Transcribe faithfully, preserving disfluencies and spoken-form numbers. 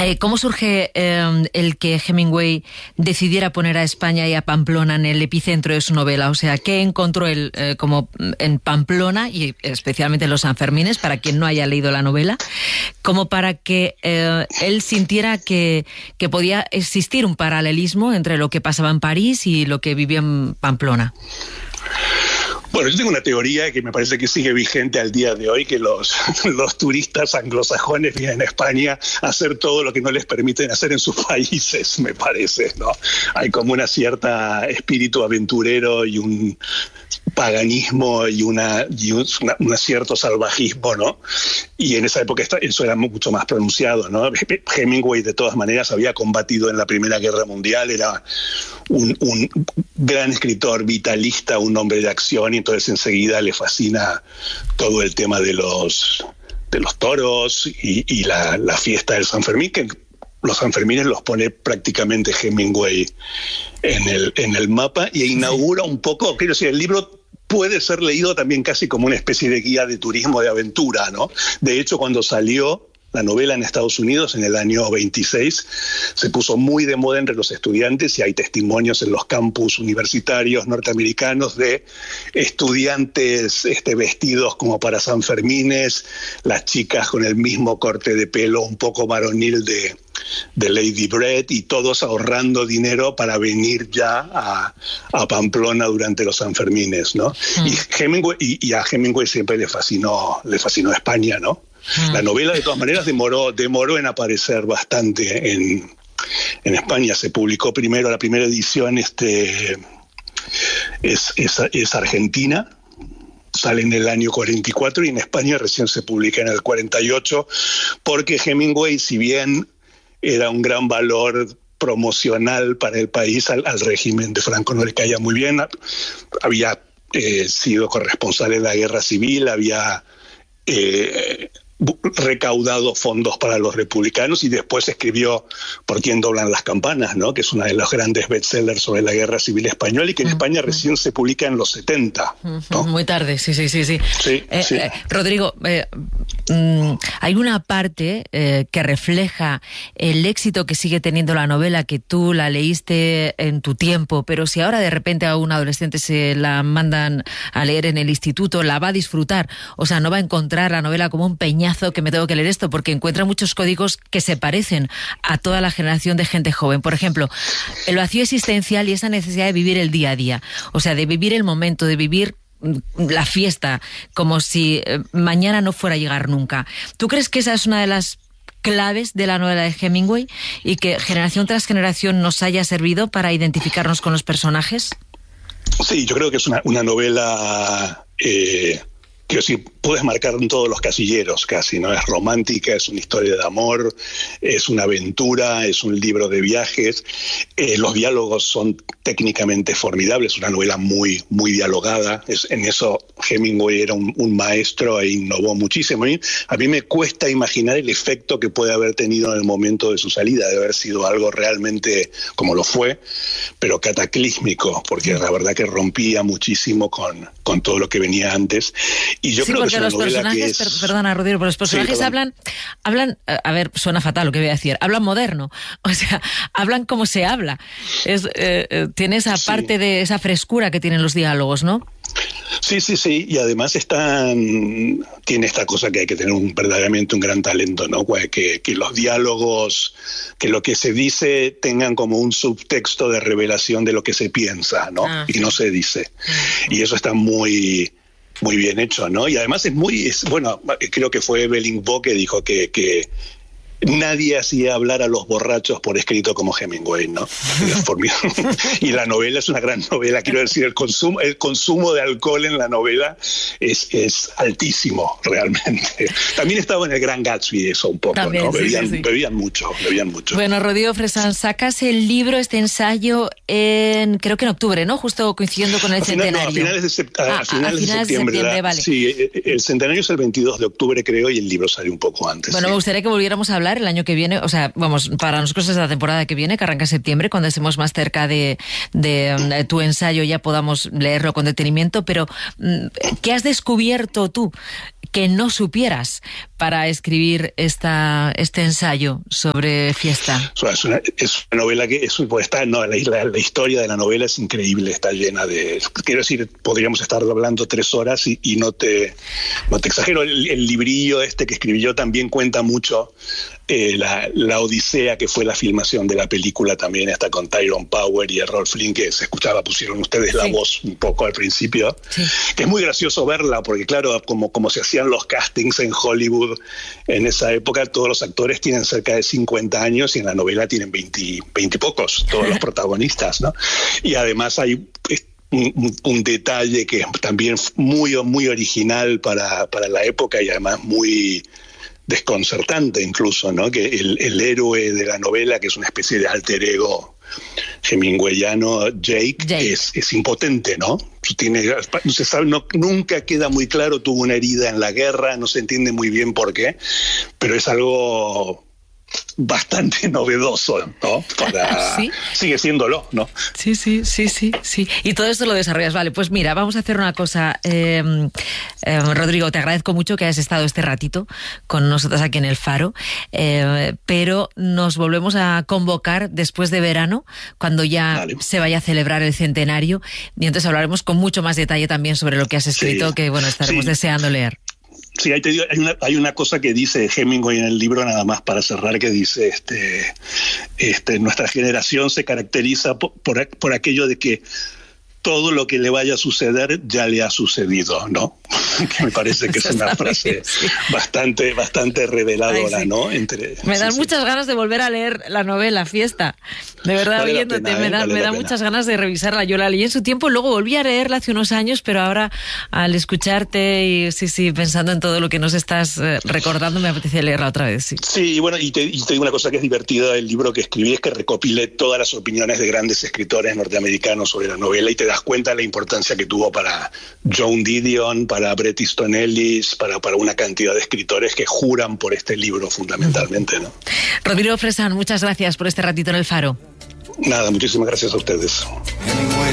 Eh, ¿Cómo surge eh, el que Hemingway decidiera poner a España y a Pamplona en el epicentro de su novela? O sea, ¿qué encontró él eh, como en Pamplona y especialmente en los Sanfermines, para quien no haya leído la novela, como para que eh, él sintiera que, que podía existir un paralelismo entre lo que pasaba en París y lo que vivía en Pamplona? Bueno, yo tengo una teoría que me parece que sigue vigente al día de hoy, que los, los turistas anglosajones vienen a España a hacer todo lo que no les permiten hacer en sus países, me parece, ¿no? Hay como una cierta espíritu aventurero y un paganismo y una y un una, un cierto salvajismo, ¿no? Y en esa época eso era mucho más pronunciado, ¿no? Hemingway, de todas maneras, había combatido en la Primera Guerra Mundial, era un, un gran escritor vitalista, un hombre de acción, y entonces enseguida le fascina todo el tema de los de los toros y, y la, la fiesta del San Fermín, que los Sanfermines los pone prácticamente Hemingway en el, en el mapa, y inaugura un poco, quiero decir, el libro puede ser leído también casi como una especie de guía de turismo de aventura, ¿no? De hecho, cuando salió la novela en Estados Unidos en el año veintiséis, se puso muy de moda entre los estudiantes, y hay testimonios en los campus universitarios norteamericanos de estudiantes este, vestidos como para Sanfermines, las chicas con el mismo corte de pelo un poco varonil de, de Lady Brett, y todos ahorrando dinero para venir ya a, a Pamplona durante los Sanfermines, ¿no? Mm. Y, Hemingway, y, y a Hemingway siempre le fascinó, le fascinó España, ¿no? La novela, de todas maneras, demoró, demoró en aparecer bastante en, en España. Se publicó primero, la primera edición este, es, es, es argentina, sale en el año cuarenta y cuatro, y en España recién se publica en el cuarenta y ocho, porque Hemingway, si bien era un gran valor promocional para el país, al, al régimen de Franco no le caía muy bien. Había eh, sido corresponsal en la Guerra Civil, había Eh, recaudado fondos para los republicanos, y después escribió Por quién doblan las campanas, ¿no? Que es una de los grandes bestsellers sobre la Guerra Civil Española, y que en uh-huh. España recién se publica en los setenta, ¿no? Muy tarde, sí, sí, sí. sí. sí, eh, sí. Eh, Rodrigo, eh, mm, hay una parte eh, que refleja el éxito que sigue teniendo la novela, que tú la leíste en tu tiempo, pero si ahora de repente a un adolescente se la mandan a leer en el instituto, la va a disfrutar. O sea, no va a encontrar la novela como un peñazo que me tengo que leer esto, porque encuentra muchos códigos que se parecen a toda la generación de gente joven. Por ejemplo, el vacío existencial y esa necesidad de vivir el día a día, o sea, de vivir el momento, de vivir la fiesta como si mañana no fuera a llegar nunca. ¿Tú crees que esa es una de las claves de la novela de Hemingway, y que generación tras generación nos haya servido para identificarnos con los personajes? Sí, yo creo que es una, una novela eh, que sí, puedes marcar en todos los casilleros casi, ¿no? Es romántica, es una historia de amor, es una aventura, es un libro de viajes. Eh, los diálogos son técnicamente formidables, una novela muy, muy dialogada. Es, en eso Hemingway era un, un maestro e innovó muchísimo. A mí, a mí me cuesta imaginar el efecto que puede haber tenido en el momento de su salida, de haber sido algo realmente, como lo fue, pero cataclísmico, porque la verdad que rompía muchísimo con, con todo lo que venía antes. Y yo sí, creo que es una los novela personajes, que es... per, perdona, Rodrigo, pero los personajes sí, hablan, hablan, a ver, suena fatal lo que voy a decir, hablan moderno, o sea, hablan como se habla. Es, eh, tiene esa sí. parte de esa frescura que tienen los diálogos, ¿no? Sí, sí, sí, y además están, tiene esta cosa que hay que tener un, verdaderamente un gran talento, ¿no? Que, que los diálogos, que lo que se dice tengan como un subtexto de revelación de lo que se piensa, ¿no? Ah, y no se dice. Y eso está muy... muy bien hecho, ¿no? Y además es muy, es, bueno, creo que fue Evelyn Waugh que dijo que, que nadie hacía hablar a los borrachos por escrito como Hemingway, ¿no? Y la novela es una gran novela, quiero decir, el consumo, el consumo de alcohol en la novela es, es altísimo, realmente. También estaba en el Gran Gatsby eso un poco, También, ¿no? Sí, bebían, sí, sí. bebían mucho, bebían mucho. Bueno, Rodrigo Fresán, sacas el libro, este ensayo, en creo que en octubre, ¿no? Justo coincidiendo con el a final, centenario. No, a finales de, sept a, ah, a finales a finales de septiembre. De septiembre la, vale. Sí, el centenario es el veintidós de octubre, creo, y el libro sale un poco antes. Bueno, sí. me gustaría que volviéramos a hablar hablar el año que viene, o sea, vamos, para nosotros es la temporada que viene, que arranca en septiembre, cuando estemos más cerca de, de, de tu ensayo ya podamos leerlo con detenimiento, pero ¿qué has descubierto tú que no supieras para escribir esta, este ensayo sobre Fiesta? Es una, es una novela que es, pues está, no, la, la, la historia de la novela es increíble, está llena de, quiero decir, podríamos estar hablando tres horas y, y no te no te exagero, el, el librillo este que escribí yo también cuenta mucho eh, la, la odisea que fue la filmación de la película, también está con Tyrone Power y Errol Flynn, que se escuchaba, pusieron ustedes sí. la voz un poco al principio, sí. que es muy gracioso verla, porque claro, como, como se hacían los castings en Hollywood en esa época, todos los actores tienen cerca de cincuenta años y en la novela tienen veinte, veinte y pocos, todos los protagonistas, ¿no? Y además hay un, un detalle que es también muy, muy original para, para la época y además muy desconcertante incluso, ¿no? Que el, el héroe de la novela, que es una especie de alter ego hemingwayano, Jake, Jake. Es, es impotente, ¿no? Tiene, no se sabe, no, nunca queda muy claro, tuvo una herida en la guerra, no se entiende muy bien por qué, pero es algo bastante novedoso, ¿no? Para... ¿Sí? Sigue siéndolo, ¿no? Sí, sí, sí, sí, sí. Y todo esto lo desarrollas. Vale, pues mira, vamos a hacer una cosa. Eh, eh, Rodrigo, te agradezco mucho que hayas estado este ratito con nosotros aquí en El Faro, eh, pero nos volvemos a convocar después de verano, cuando ya vale. se vaya a celebrar el centenario, y entonces hablaremos con mucho más detalle también sobre lo que has escrito, sí. que bueno, estaremos sí. deseando leer. Sí, hay, hay, una, hay una cosa que dice Hemingway en el libro, nada más para cerrar, que dice, este, este, nuestra generación se caracteriza por, por, por aquello de que todo lo que le vaya a suceder ya le ha sucedido, ¿no? Que me parece que es una frase sí. bastante, bastante reveladora, Ay, sí. ¿no? Entre, me dan sí, muchas sí. ganas de volver a leer la novela Fiesta. De verdad, vale oyéndote, pena, me da, vale me da muchas ganas de revisarla. Yo la leí en su tiempo, luego volví a leerla hace unos años, pero ahora al escucharte y sí, sí, pensando en todo lo que nos estás eh, recordando, me apetece leerla otra vez, sí. Sí, y bueno, y te, y te digo una cosa que es divertida del libro que escribí, es que recopilé todas las opiniones de grandes escritores norteamericanos sobre la novela y te das cuenta de la importancia que tuvo para Joan Didion, para Bret Easton Ellis, para, para una cantidad de escritores que juran por este libro fundamentalmente, ¿no? Rodrigo Fresán, muchas gracias por este ratito en El Faro. Nada, muchísimas gracias a ustedes.